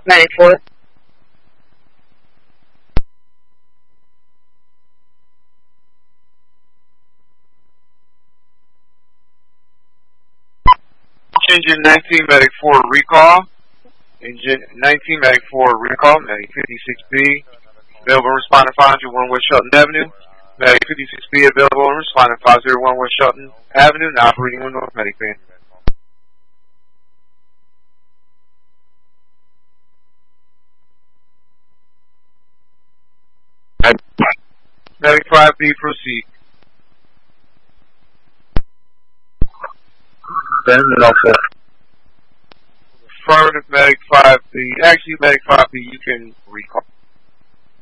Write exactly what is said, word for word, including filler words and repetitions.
Medic four. Engine nineteen, Medic four, recall. Engine nineteen, Medic four, recall. Medic fifty-six B, available and responding five oh one West Shelton Avenue. Medic fifty-six B, available and responding five oh one West Shelton Avenue, now operating on North Medic van. Medic five B, proceed. Affirmative, Medic five B. Actually, Medic five B, you can recall.